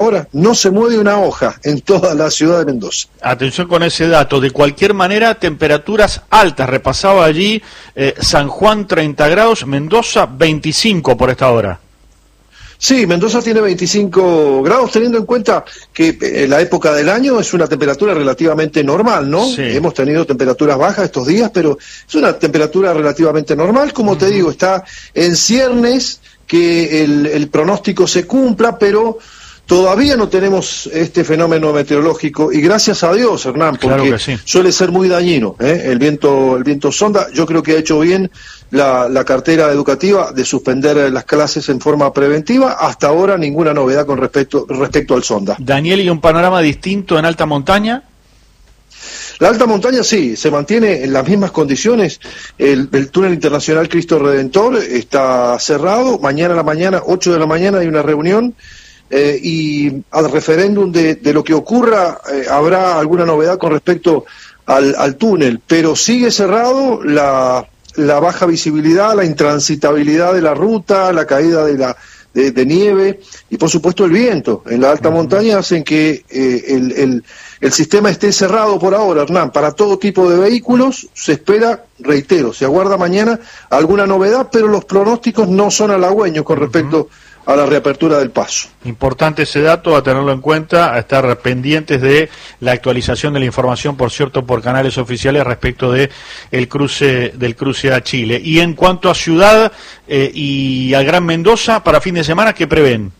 hora, no se mueve una hoja en toda la ciudad de Mendoza. Atención con ese dato. De cualquier manera, temperaturas altas. Repasaba allí San Juan 30 grados, Mendoza 25 por esta hora. Sí, Mendoza tiene 25 grados, teniendo en cuenta que la época del año es una temperatura relativamente normal, ¿no? Sí. Hemos tenido temperaturas bajas estos días, pero es una temperatura relativamente normal. Como te digo, está en ciernes que el pronóstico se cumpla, pero todavía no tenemos este fenómeno meteorológico, y gracias a Dios, Hernán, porque claro que sí, suele ser muy dañino, el viento sonda. Yo creo que ha hecho bien la cartera educativa de suspender las clases en forma preventiva. Hasta ahora ninguna novedad con respecto al sonda. Daniel, ¿y un panorama distinto en alta montaña? La alta montaña sí, se mantiene en las mismas condiciones. El túnel internacional Cristo Redentor está cerrado. Mañana a la mañana, 8 de la mañana, hay una reunión. Y al referéndum de lo que ocurra, habrá alguna novedad con respecto al túnel, pero sigue cerrado la baja visibilidad, la intransitabilidad de la ruta, la caída de nieve y por supuesto el viento en la alta montaña hacen que el sistema esté cerrado por ahora, Hernán, para todo tipo de vehículos. Se espera, reitero, se aguarda mañana alguna novedad, pero los pronósticos no son halagüeños con respecto a la reapertura del paso. Importante ese dato, a tenerlo en cuenta, a estar pendientes de la actualización de la información, por cierto, por canales oficiales respecto de del cruce a Chile. Y en cuanto a ciudad y al Gran Mendoza, para fin de semana, ¿qué prevén?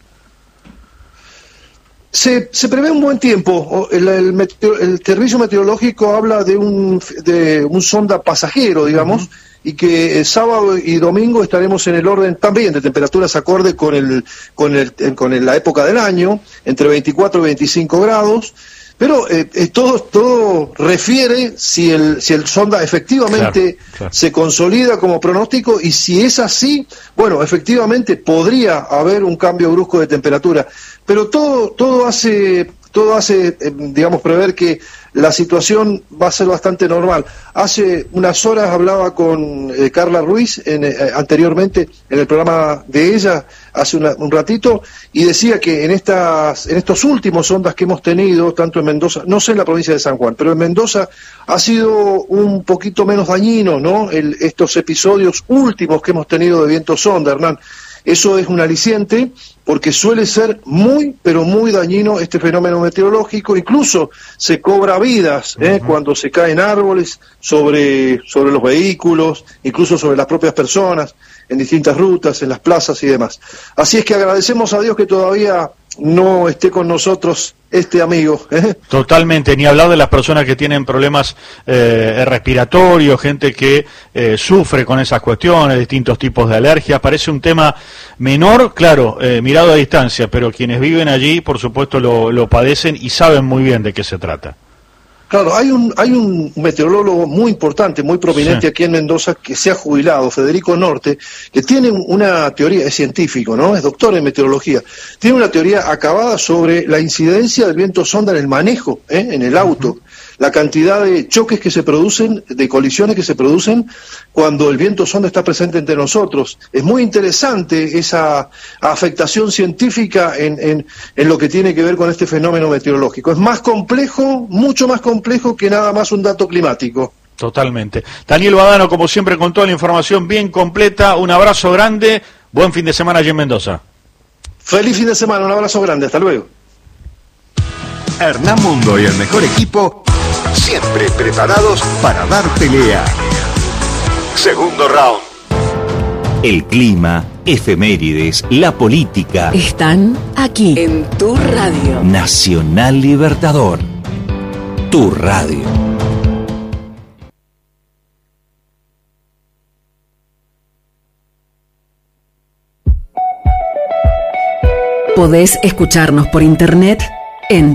Se prevé un buen tiempo. El servicio meteorológico habla de un sonda pasajero, digamos, y que sábado y domingo estaremos en el orden también de temperaturas acorde con la época del año, entre 24 y 25 grados, pero todo refiere si el sonda efectivamente se consolida como pronóstico, y si es así, bueno, efectivamente podría haber un cambio brusco de temperatura, pero todo hace digamos, prever que la situación va a ser bastante normal. Hace unas horas hablaba con Carla Ruiz, anteriormente en el programa de ella, hace un ratito, y decía que en estos últimos ondas que hemos tenido, tanto en Mendoza, no sé en la provincia de San Juan, pero en Mendoza ha sido un poquito menos dañino, ¿no? Estos episodios últimos que hemos tenido de viento sonda, Hernán. Eso es un aliciente, porque suele ser muy, pero muy dañino este fenómeno meteorológico. Incluso se cobra vidas cuando se caen árboles sobre los vehículos, incluso sobre las propias personas, en distintas rutas, en las plazas y demás. Así es que agradecemos a Dios que todavía no esté con nosotros este amigo. Totalmente, ni hablar de las personas que tienen problemas respiratorios, gente que sufre con esas cuestiones, distintos tipos de alergias. Parece un tema menor, claro, mirado a distancia, pero quienes viven allí, por supuesto, lo padecen y saben muy bien de qué se trata. Claro, hay un meteorólogo muy importante, muy prominente aquí en Mendoza, que se ha jubilado, Federico Norte, que tiene una teoría, es científico, ¿no? Es doctor en meteorología. Tiene una teoría acabada sobre la incidencia del viento sonda en el manejo, en el auto. La cantidad de choques que se producen, de colisiones que se producen cuando el viento sonda está presente entre nosotros. Es muy interesante esa afectación científica en lo que tiene que ver con este fenómeno meteorológico. Es más complejo, mucho más complejo que nada más un dato climático. Totalmente. Daniel Badano, como siempre, con toda la información bien completa. Un abrazo grande. Buen fin de semana allí en Mendoza. Feliz fin de semana. Un abrazo grande. Hasta luego. Hernán Mundo y el mejor equipo, siempre preparados para dar pelea. Segundo round. El clima, efemérides, la política. Están aquí en tu radio. Nacional Libertador. Tu radio. Podés escucharnos por internet en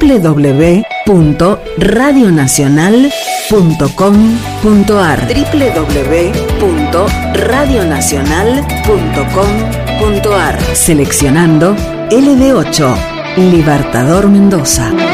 www.radionacional.com.ar www.radionacional.com.ar Seleccionando LD8 Libertador Mendoza.